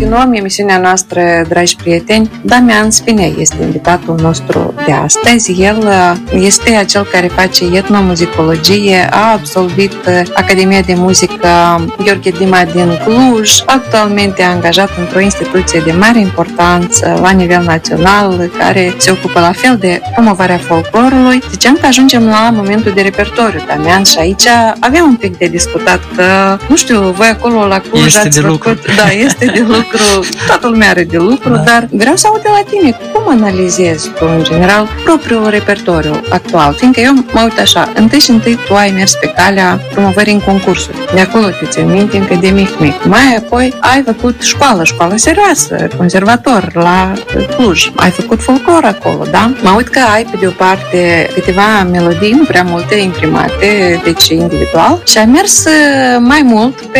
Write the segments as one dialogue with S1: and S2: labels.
S1: continuăm emisiunea noastră, dragi prieteni. Damian Spinea este invitatul nostru de astăzi. El este acel care face etnomuzicologie, a absolvit Academia de Muzică Gheorghe Dima din Cluj, actualmente angajat într-o instituție de mare importanță la nivel național, care se ocupă la fel de promovarea folclorului. Ziceam că ajungem la momentul de repertoriu, Damian, și aici aveam un pic de discutat că, nu știu, voi acolo la Cluj
S2: este
S1: ați
S2: de
S1: făcut...
S2: lucru.
S1: Da, este de lucru, toată lumea are de lucru, da. Dar vreau să aud de la tine, cum analizezi tu, în general, propriul repertoriu actual? Fiindcă eu mă uit așa, întâi tu ai mers pe calea promovării în concursuri. De acolo te țin minte încă de mic. Mai apoi ai făcut școală serioasă, conservator la Cluj. Ai făcut folclor acolo, da? Mă uit că ai, pe de o parte, câteva melodii, nu prea multe, imprimate, deci individual, și ai mers mai mult pe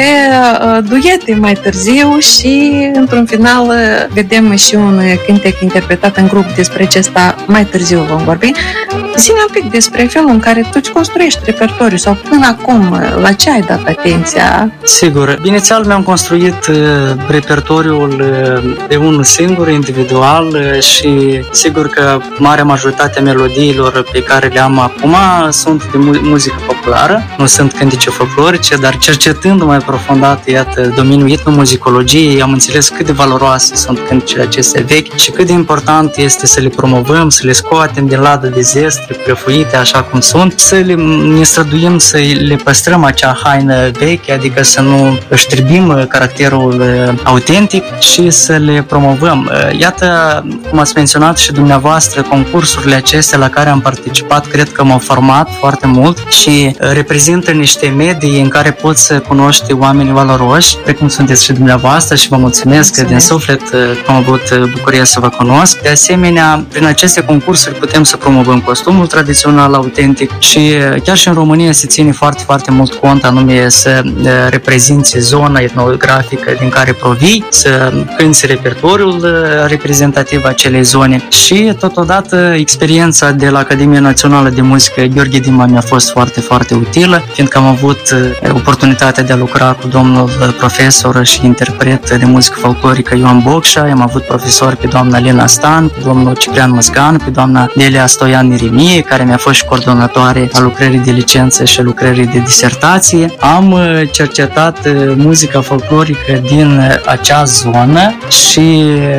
S1: duete mai târziu și, într-un final, vedem și un cântec interpretat în grup. Despre acesta mai târziu vom vorbi. Zi-ne un pic despre felul în care tu îți construiești repertoriu sau până acum, la ce ai dat atenția?
S2: Sigur. Inițial mi-am construit repertoriul de unul singur, individual, și sigur că marea majoritate a melodiilor pe care le am acum sunt de muzică populară, nu sunt cântece folclorice, dar cercetând mai aprofundat, iată, domeniul etnomuzicologiei, am înțeles cât de valoroase sunt cântecele acestea vechi și cât de important este să le promovăm, să le scoatem din ladă de zestre, prăfuite așa cum sunt, ne străduim să le păstrăm acea haină veche, adică să nu știrbim caracterul autentic și să le promovăm. Iată, cum ați menționat și dumneavoastră, concursurile acestea la care am participat, cred că m-au format foarte mult și reprezintă niște medii în care poți să cunoști oameni valoroși, precum sunteți și dumneavoastră, și vă mulțumesc din suflet că am avut bucuria să vă cunosc. De asemenea, prin aceste concursuri putem să promovăm costumul tradițional, autentic, și chiar și în România se ține foarte, foarte mult cont, anume să reprezinți zona etnografică din care provii, să cânți repertoriul reprezentativ acelei zone și, totodată, experiența de la Academia Națională de Muzică Gheorghe Dima mi-a fost foarte, foarte utilă, fiindcă am avut oportunitatea de a lucra cu domnul profesor și interpret de muzică folclorică Ioan Bocșa, am avut profesori pe doamna Lena Stan, pe domnul Ciprian Măzgan, pe doamna Delia Stoian Irimie, care mi-a fost și coordonatoare a lucrării de licență și lucrării de disertație. Am cercetat muzica folclorică din acea zonă și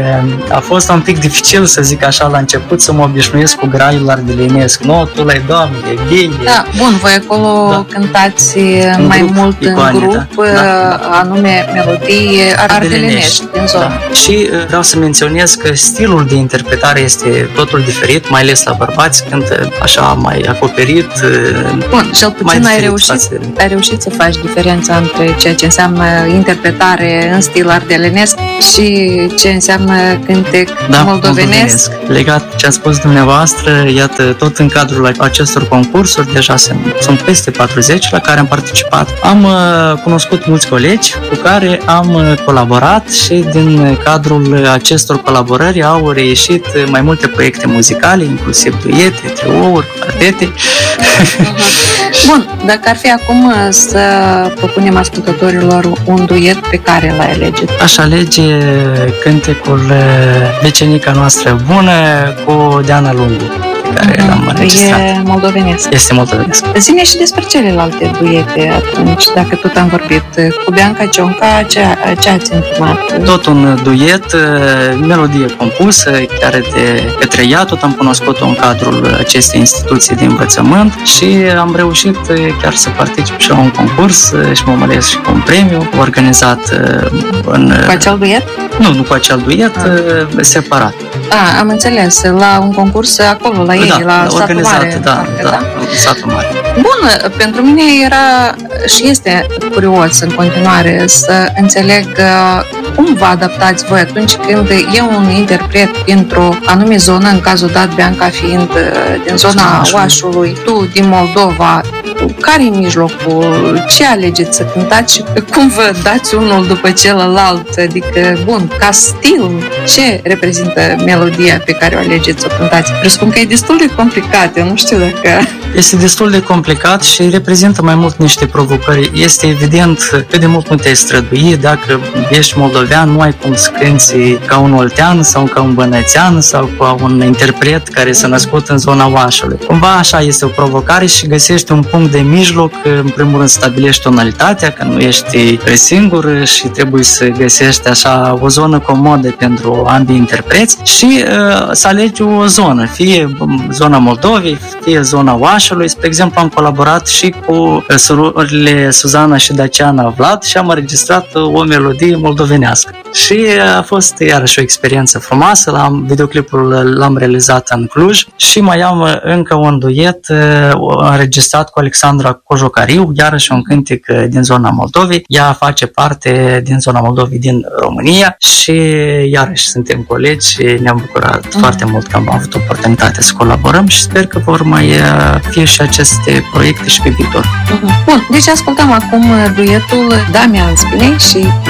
S2: a fost un pic dificil, să zic așa, la început să mă obișnuiesc cu graiul ardelenesc. Notul, Doamne, bine!
S1: Da, bun, voi acolo cântați mai mult în grup, anume melodii ardelenești din zonă.
S2: Da. Și vreau să menționez că stilul de interpretare este totul diferit, mai ales la bărbați, cântă așa mai acoperit.
S1: Bun, cel puțin ai reușit să faci diferența între ceea ce înseamnă interpretare în stil ardelenesc și ce înseamnă cântec moldovenesc.
S2: Legat ce a spus dumneavoastră, iată, tot în cadrul acestor concursuri, deja sunt peste 40 la care am participat. Am cunoscut mulți colegi cu care am colaborat și din cadrul acestor colaborări au reieșit mai multe proiecte muzicale, inclusiv duete, triouri, quartete.
S1: Bun, dacă ar fi acum să propunem ascultătorilor un duet, pe care l-ai alege?
S2: Aș alege cântecul Vecenica noastră bună cu Diana Lungu, care l-am înregistrat.
S1: E moldovenesc.
S2: Este moldovenesc.
S1: Zi-ne și despre celelalte duete atunci, dacă tot am vorbit. Cu Bianca Cionca, ce ați imprimat?
S2: Tot un duet, melodie compusă, chiar de către ea, tot am cunoscut-o în cadrul acestei instituții de învățământ și am reușit chiar să particip și la un concurs și mă ales și cu un premiu organizat în...
S1: Cu acel duet?
S2: Nu cu acel duet, separat.
S1: Am înțeles, la un concurs acolo, la ei, la Satul Mare.
S2: Da, Satul Mare.
S1: Bun, pentru mine era și este curios în continuare să înțeleg cum vă adaptați voi atunci când e un interpret dintr-o anume zonă, în cazul dat Bianca fiind din zona Oașului, tu din Moldova, mijlocul, care e mijlocul, ce alegeți să cântați și cum vă dați unul după celălalt, adică, bun, ca stil, ce reprezintă melodia pe care o alegeți să o cântați? Presupun că e destul de complicat, eu nu știu dacă...
S2: Este destul de complicat și reprezintă mai mult niște provocări. Este evident cât de mult nu te-ai strădui, dacă ești moldovean, nu ai cum să cânti ca un oltean sau ca un bănățean sau ca un interpret care s-a născut în zona Oașului. Cumva așa este o provocare și găsești un punct de mijloc, în primul rând stabilești tonalitatea, că nu ești singur și trebuie să găsești așa o zonă comodă pentru ambii interpreți și să alegi o zonă, fie zona Moldovei, fie zona Oașului. Spre exemplu, am colaborat și cu surorile Suzana și Daciana Vlad și am înregistrat o melodie moldovenească. Și a fost iarăși o experiență frumoasă. Videoclipul l-am realizat în Cluj și mai am încă un duet înregistrat cu Alexandra Cojocariu, iarăși un cântec din zona Moldovei. Ea face parte din zona Moldovei din România și iarăși suntem colegi și ne-am bucurat foarte mult că am avut oportunitatea să colaborăm și sper că vor mai fi și aceste proiecte și pe viitor.
S1: Bun, deci ascultăm acum duetul Damian Spinei și